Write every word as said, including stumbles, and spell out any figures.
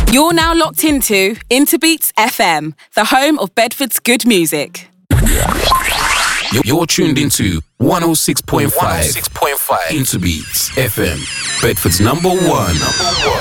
You're now locked into Interbeats F M, the home of Bedford's good music. You're tuned into one oh six point five Interbeats F M, Bedford's number one. Number one.